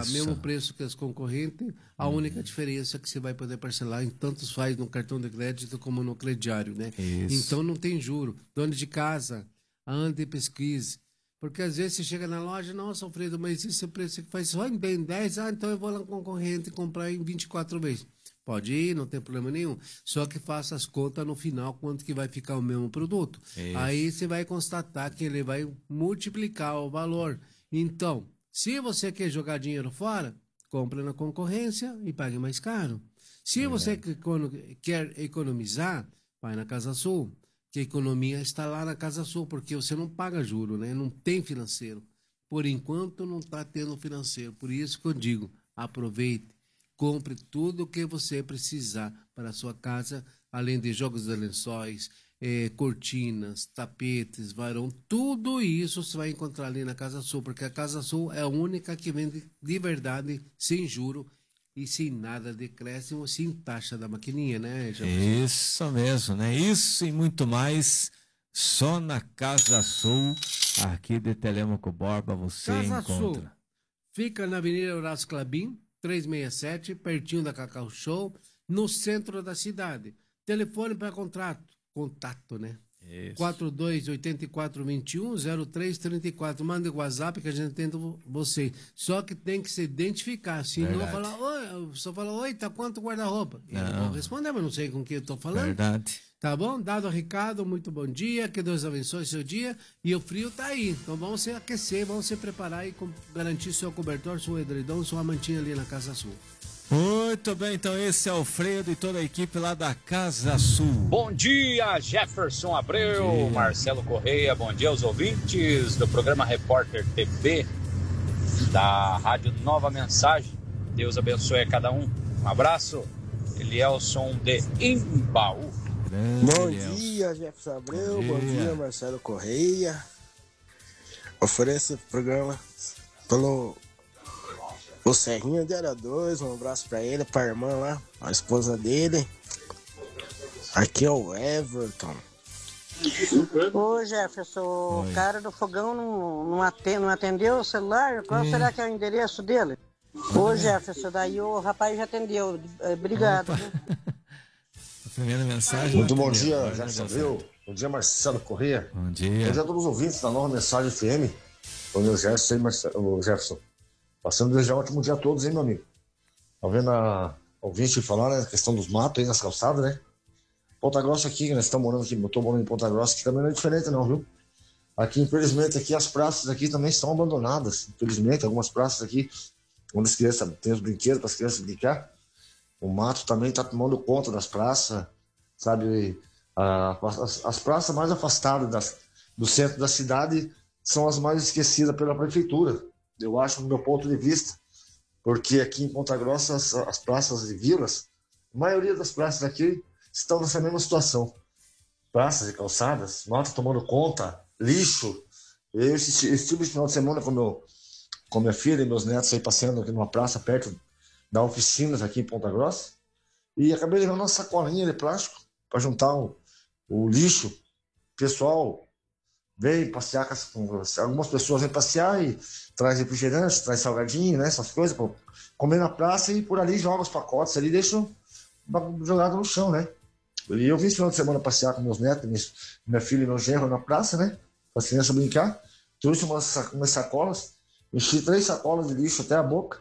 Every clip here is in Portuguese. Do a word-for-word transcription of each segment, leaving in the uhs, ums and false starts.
Isso. Mesmo preço que as concorrentes, a uhum. única diferença é que você vai poder parcelar em tantos faz no cartão de crédito como no crediário, né? Isso. Então não tem juro. Dono de casa, ande e pesquise. Porque às vezes você chega na loja, nossa, Alfredo, mas esse preço que faz só em bem dez, ah, então eu vou lá no concorrente comprar em vinte e quatro vezes. Pode ir, não tem problema nenhum. Só que faça as contas no final, quanto que vai ficar o mesmo produto. Isso. Aí você vai constatar que ele vai multiplicar o valor. Então, se você quer jogar dinheiro fora, compre na concorrência e pague mais caro. Se é. você quer economizar, vai na Casa Sul. Que a economia está lá na Casa Sul, porque você não paga juro, né? Não tem financeiro. Por enquanto não está tendo financeiro. Por isso que eu digo, aproveite, compre tudo o que você precisar para a sua casa, além de jogos de lençóis, eh, cortinas, tapetes, varão, tudo isso você vai encontrar ali na Casa Sul, porque a Casa Sul é a única que vende de verdade, sem juro, e sem nada de decréscimo, sem taxa da maquininha, né, Jefferson? Isso mesmo, né? Isso e muito mais, só na Casa Sul, aqui de Telêmaco Borba, você Casa encontra. Sul fica na Avenida Horácio Clabim, trezentos e sessenta e sete, pertinho da Cacau Show, no centro da cidade. Telefone para contrato, contato, né? Isso. quatro dois oito quatro dois um zero três três quatro. Manda o WhatsApp que a gente tenta você. Só que tem que se identificar. Se não falar, oi, só fala, oi, tá quanto guarda-roupa? Eu não vou responder, mas não sei com quem eu tô falando. Verdade. Tá bom? Dado o recado, muito bom dia. Que Deus abençoe seu dia. E o frio tá aí. Então vamos se aquecer, vamos se preparar e garantir seu cobertor, seu edredom, sua mantinha ali na Casa Sul. Muito bem, então esse é o Alfredo e toda a equipe lá da Casa Sul. Bom dia, Jefferson Abreu, dia. Marcelo Correia, bom dia aos ouvintes do programa Repórter T V, da Rádio Nova Mensagem. Deus abençoe a cada um. Um abraço, Elielson de Imbaú. Grande bom Elielson. Dia, Jefferson Abreu, bom dia. bom dia, Marcelo Correia. Ofereço o programa pelo... O Serrinha de Era dois, um abraço pra ele, pra irmã lá, a esposa dele. Aqui é o Everton. Ô Jefferson, o cara do fogão não, não, atende, não atendeu o celular? Qual é. será que é o endereço dele? Ô Jefferson, daí o rapaz já atendeu. Obrigado. A primeira mensagem. Muito bom dia, Jefferson Abreu. Bom dia, Marcelo Corrêa. Bom dia. Bom dia a todos os ouvintes da Nova Mensagem F M. Bom dia, Jefferson, o Jefferson. Passando a desejar um ótimo dia a todos, hein, meu amigo? Tá vendo a ouvinte falar, né? A questão dos matos aí nas calçadas, né? Ponta Grossa aqui, que nós estamos morando aqui, eu tô morando em Ponta Grossa, que também não é diferente não, viu? Aqui, infelizmente, aqui as praças aqui também estão abandonadas. Infelizmente, algumas praças aqui, onde as crianças têm os brinquedos para as crianças brincar. O mato também está tomando conta das praças, sabe? Ah, as, as praças mais afastadas das, do centro da cidade são as mais esquecidas pela prefeitura. Eu acho, do meu ponto de vista, porque aqui em Ponta Grossa, as, as praças e vilas, a maioria das praças aqui estão nessa mesma situação. Praças e calçadas, mato tomando conta, lixo. Eu, esse, esse tipo de final de semana com, meu, com minha filha e meus netos aí passeando aqui numa praça perto da oficinas aqui em Ponta Grossa, e acabei levando uma sacolinha de plástico para juntar o, o lixo. Pessoal vem passear com as, algumas pessoas vêm passear e traz refrigerante, traz salgadinho, né, essas coisas, pô, comer na praça e por ali joga os pacotes ali, deixa jogado no chão, né. E eu vim esse final de semana passear com meus netos, minha, minha filha e meu genro na praça, né, para as crianças brincar, trouxe umas, umas sacolas, enchi três sacolas de lixo até a boca,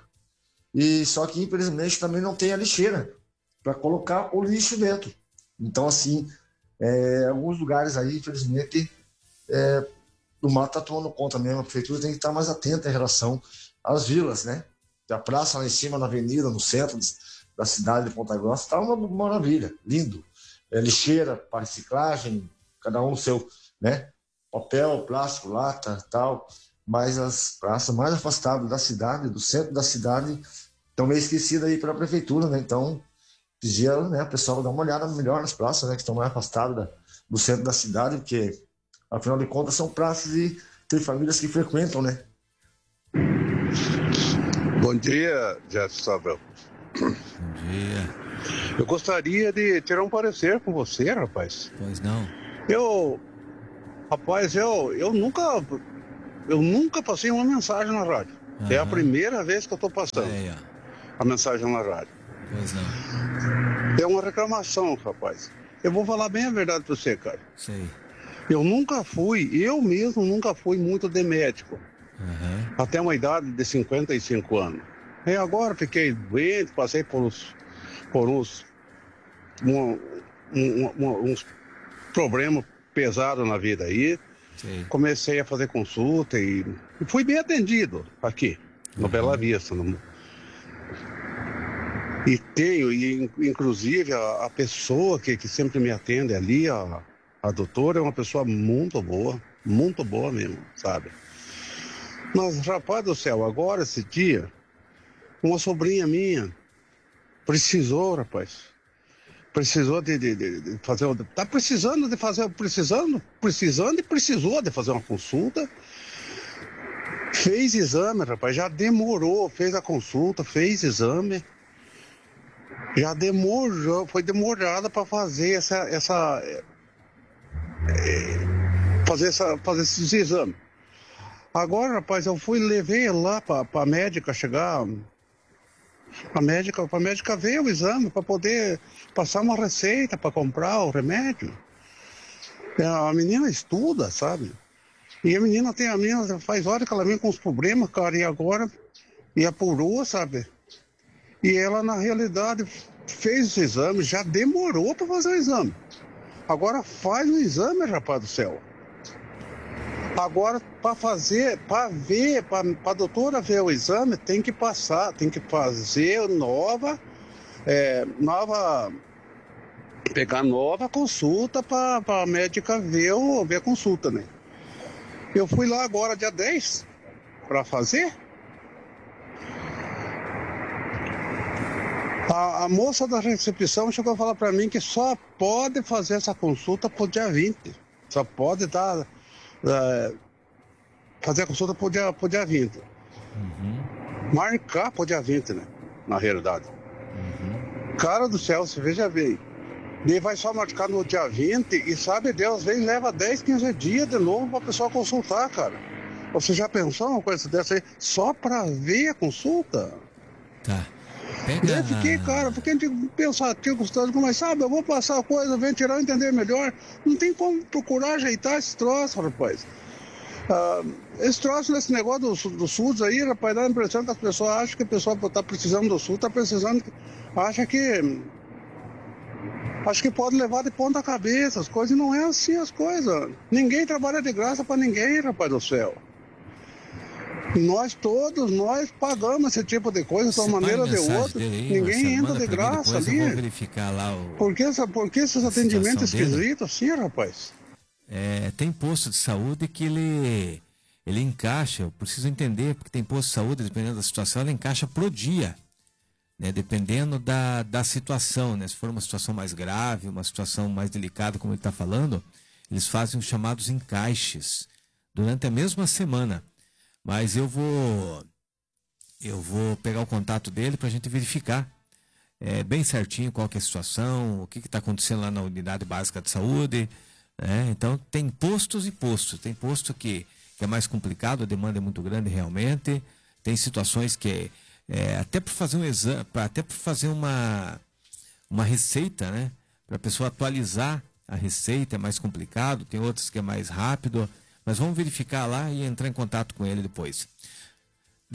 e só que infelizmente também não tem a lixeira para colocar o lixo dentro. Então assim, é, alguns lugares aí, infelizmente, é, o mato está tomando conta mesmo. A prefeitura tem que estar mais atenta em relação às vilas, né? A praça lá em cima, na avenida, no centro da cidade de Ponta Grossa, está uma maravilha, lindo. É, lixeira para reciclagem, cada um no seu, né? Papel, plástico, lata, tal. Mas as praças mais afastadas da cidade, do centro da cidade, estão meio esquecidas aí pela prefeitura, né? Então, pedia, né, o pessoal dar uma olhada melhor nas praças, né? Que estão mais afastadas da, do centro da cidade, porque afinal de contas, são praças e tem famílias que frequentam, né? Bom dia, Jefferson Abreu. Bom dia. Eu gostaria de tirar um parecer com você, rapaz. Pois não. Eu, rapaz, eu, eu nunca, eu nunca passei uma mensagem na rádio. Uhum. É a primeira vez que eu tô passando aí, a mensagem na rádio. Pois não. É uma reclamação, rapaz. Eu vou falar bem a verdade pra você, cara. Sei. Eu nunca fui, eu mesmo nunca fui muito de médico. Uhum. Até uma idade de cinquenta e cinco anos. E agora fiquei doente, passei por uns, por uns, um, um, um, uns problemas pesados na vida aí. Sei. Comecei a fazer consulta e, e fui bem atendido aqui, no Uhum. Bela Vista. No, e tenho, e inclusive a, a pessoa que, que sempre me atende ali, a, a doutora, é uma pessoa muito boa, muito boa mesmo, sabe? Mas, rapaz do céu, agora esse dia, uma sobrinha minha precisou, rapaz, precisou de, de, de fazer, tá precisando de fazer, precisando, precisando e precisou de fazer uma consulta. Fez exame, rapaz, já demorou, fez a consulta, fez exame. Já demorou, foi demorada para fazer essa, essa, é, fazer essa, fazer esses exames. Agora, rapaz, eu fui, levei lá para a médica chegar, a médica, a médica ver o exame para poder passar uma receita para comprar o remédio. A menina estuda, sabe? E a menina tem, a menina faz hora que ela vem com os problemas, cara, e agora, e apurou, sabe? E ela, na realidade, fez o exame, já demorou para fazer o exame. Agora faz o exame, rapaz do céu. Agora, para fazer, para ver, para a doutora ver o exame, tem que passar, tem que fazer nova, é, nova, pegar nova consulta para a médica ver, o, ver a consulta, né? Eu fui lá agora, dia dez, para fazer. A, a moça da recepção chegou a falar para mim que só pode fazer essa consulta pro dia vinte. Só pode dar, é, fazer a consulta pro dia, pro dia vinte. Uhum. Marcar pro dia vinte, né? Na realidade. Uhum. Cara do céu, você veja bem. Ele vai só marcar no dia vinte e sabe Deus, vem leva dez, quinze dias de novo pra pessoa consultar, cara. Você já pensou uma coisa dessa aí? Só pra ver a consulta? Tá. Pega... Daí fiquei, cara, fiquei pensativo, gostoso, mas sabe, eu vou passar a coisa, vem tirar e entender melhor. Não tem como procurar ajeitar esse troço, rapaz. Ah, esse troço nesse negócio do, do SUS aí, rapaz, dá a impressão que as pessoas acham que a pessoa tá precisando do SUS, tá precisando, acha que, acho que pode levar de ponta cabeça as coisas, e não é assim as coisas. Ninguém trabalha de graça pra ninguém, rapaz do céu. Nós todos, nós pagamos esse tipo de coisa de uma maneira ou de outra. Aí, ninguém entra de graça ali. Eu vou verificar lá o... Por que, por que esses atendimentos esquisitos assim, rapaz? É, tem posto de saúde que ele, ele encaixa, eu preciso entender, porque tem posto de saúde, dependendo da situação, ele encaixa pro dia, né? Dependendo da, da situação, né? Se for uma situação mais grave, uma situação mais delicada, como ele está falando, eles fazem os chamados encaixes durante a mesma semana. Mas eu vou eu vou pegar o contato dele para a gente verificar é, bem certinho qual que é a situação, o que está acontecendo lá na unidade básica de saúde, né? Então tem postos e postos. Tem posto que, que é mais complicado, a demanda é muito grande realmente. Tem situações que é, até para fazer um exame, até para fazer uma, uma receita, né? Para a pessoa atualizar a receita é mais complicado, tem outros que é mais rápido. Mas vamos verificar lá e entrar em contato com ele depois.